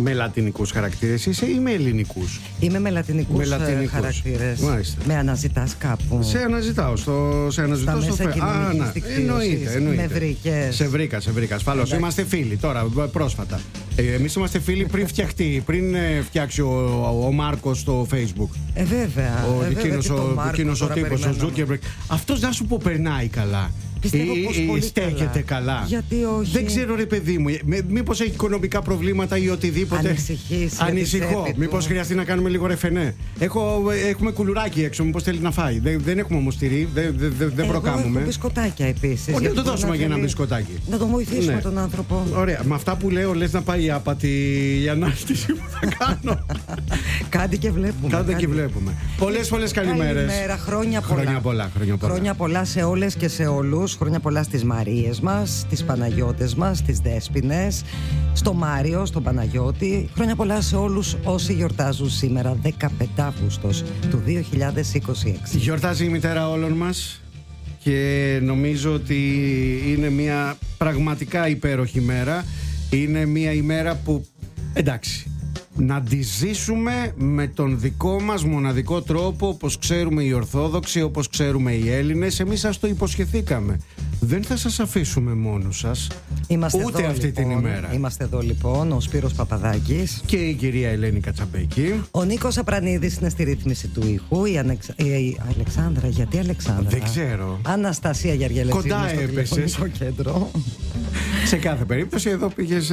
Με λατινικούς χαρακτήρες είσαι ή με ελληνικούς? Είμαι με λατινικούς χαρακτήρες. Μάλιστα. Με αναζητάς κάπου? Σε αναζητάω στο εννοείται. Με βρήκες? Σε βρήκα, ασφαλώς. Είμαστε φίλοι τώρα, πρόσφατα. Εμείς είμαστε φίλοι πριν φτιάξει ο Μάρκος στο Facebook. Βέβαια. Εκείνος ο τύπος, ο Ζούκερμπεργκ. Αυτός, να σου πω, περνάει καλά. Στέκεται καλά. Γιατί όχι? Δεν ξέρω, ρε παιδί μου, μήπως έχει οικονομικά προβλήματα ή οτιδήποτε. Ανησυχώ. Μήπως χρειαστεί να κάνουμε λίγο ρεφενέ. Έχουμε κουλουράκι έξω, μήπως θέλει να φάει. Δεν έχουμε όμως τυρί, δεν προκάμουμε. Έχουμε μπισκοτάκια επίσης. Να το δώσουμε για ένα μπισκοτάκι. Να το βοηθήσουμε τον άνθρωπο. Ωραία. Με αυτά που λέω, λες να πάει άπατη η ανάρτηση που θα κάνω. Κάντε και βλέπουμε. Πολλές καλημέρες. Καλημέρα, χρόνια πολλά σε όλες και σε όλους. Χρόνια πολλά στις Μαρίες μας, στις Παναγιώτες μας, στις Δέσποινες, στο Μάριο, στον Παναγιώτη. Χρόνια πολλά σε όλους όσοι γιορτάζουν σήμερα, 15 Αύγουστος του 2026. Γιορτάζει η μητέρα όλων μας και νομίζω ότι είναι μια πραγματικά υπέροχη μέρα. Είναι μια ημέρα που, εντάξει, να τη ζήσουμε με τον δικό μας μοναδικό τρόπο, όπως ξέρουμε οι Ορθόδοξοι, όπως ξέρουμε οι Έλληνες. Εμείς σας το υποσχεθήκαμε. Δεν θα σας αφήσουμε μόνους σας. Ούτε αυτή την ημέρα. Είμαστε εδώ λοιπόν, ο Σπύρος Παπαδάκης και η κυρία Ελένη Κατσαμπέκη. Ο Νίκος Απρανίδης είναι στη ρύθμιση του ήχου. Η Αλεξάνδρα, γιατί Αλεξάνδρα? Δεν ξέρω. Αναστασία Γεργελεσίου κοντά στο τηλεφωνικό κέντρο. Σε κάθε περίπτωση εδώ πήγες...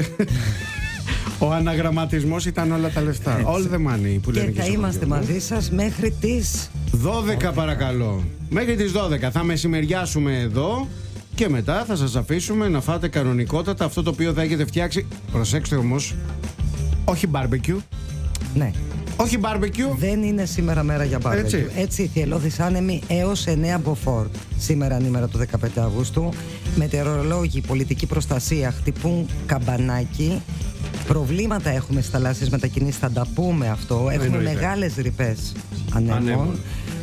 Ο αναγραμματισμός ήταν όλα τα λεφτά. All the money που λένε. Και θα είμαστε μαζί σας μέχρι τις 12 παρακαλώ. Μέχρι τις 12 θα μεσημεριάσουμε εδώ. Και μετά θα σας αφήσουμε να φάτε κανονικότατα αυτό το οποίο θα έχετε φτιάξει. Προσέξτε όμως, όχι barbecue. Ναι. Όχι barbecue. Δεν είναι σήμερα μέρα για barbecue. Έτσι θυελλώδης άνεμη έως 9 μποφόρ. Σήμερα είναι η μέρα του 15 Αυγούστου. Μετεωρολόγοι, πολιτική προστασία χτυπούν καμπανάκι. Προβλήματα έχουμε στις θαλάσσιες μετακινήσεις, θα τα πούμε αυτό. Έχουμε μεγάλες ρηπές ανέμων.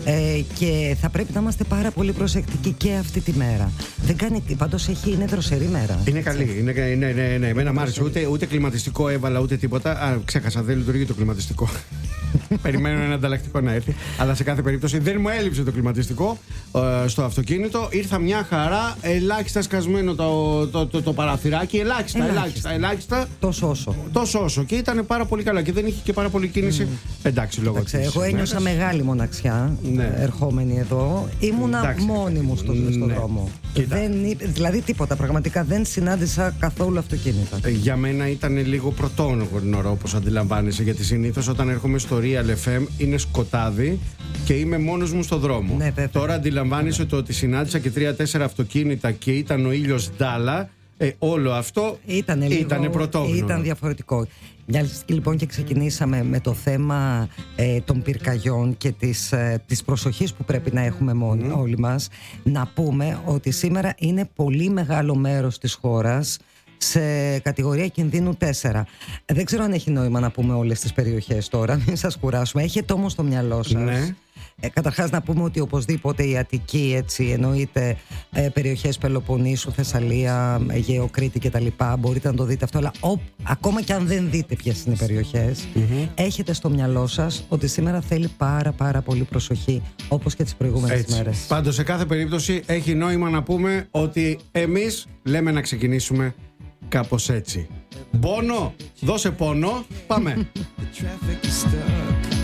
Και θα πρέπει να είμαστε πάρα πολύ προσεκτικοί και αυτή τη μέρα. Δεν κάνει, πάντως είναι δροσερή μέρα. Είναι καλή. Ναι. Εμένα μ' άρεσε. Ούτε κλιματιστικό έβαλα ούτε τίποτα. Ξέχασα, δεν λειτουργεί το κλιματιστικό. Περιμένω ένα ανταλλακτικό να έρθει. Αλλά σε κάθε περίπτωση δεν μου έλειψε το κλιματιστικό στο αυτοκίνητο. Ήρθα μια χαρά, ελάχιστα σκασμένο το παραθυράκι. Ελάχιστα. Τόσο όσο. Και ήταν πάρα πολύ καλά και δεν είχε και πάρα πολύ κίνηση. Εντάξει, λόγω της. Εγώ ένιωσα μεγάλη μοναξιά ερχόμενη εδώ. Ήμουνα μόνη μου στον δρόμο. Δηλαδή τίποτα. Πραγματικά δεν συνάντησα καθόλου αυτοκίνητα. Για μένα ήταν λίγο πρωτόγνωρο, όπως αντιλαμβάνεσαι, γιατί συνήθως όταν έρχομαι στο Real FM είναι σκοτάδι και είμαι μόνος μου στο δρόμο. Τώρα αντιλαμβάνεσαι το ότι συνάντησα και 3-4 αυτοκίνητα και ήταν ο ήλιος ντάλα. Όλο αυτό ήταν πρωτόγνωρο. Ήταν διαφορετικό. Μια λοιπόν και ξεκινήσαμε με το θέμα των πυρκαγιών και της προσοχής που πρέπει να έχουμε όλοι μας. Να πούμε ότι σήμερα είναι πολύ μεγάλο μέρος της χώρας σε κατηγορία κινδύνου 4. Δεν ξέρω αν έχει νόημα να πούμε όλες τις περιοχές τώρα, μην σας κουράσουμε. Έχετε όμως στο μυαλό σας. Ναι. Καταρχάς να πούμε ότι οπωσδήποτε η Αττική, έτσι, εννοείται περιοχές Πελοποννήσου, Θεσσαλία, Αιγαίο, Κρήτη κτλ. Μπορείτε να το δείτε αυτό, αλλά ακόμα και αν δεν δείτε ποιες είναι οι περιοχές, έχετε στο μυαλό σας ότι σήμερα θέλει πάρα πολύ προσοχή, όπως και τις προηγούμενες μέρες. Πάντως σε κάθε περίπτωση έχει νόημα να πούμε ότι εμείς λέμε να ξεκινήσουμε κάπως έτσι. Πόνο, δώσε πόνο, πάμε.